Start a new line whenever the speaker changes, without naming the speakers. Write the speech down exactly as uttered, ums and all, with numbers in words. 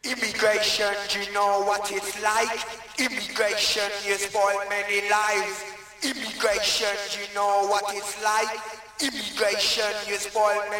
Immigration, do you know what it's like? Immigration, you spoil many lives. Immigration, do you know what it's like? Immigration, you spoil many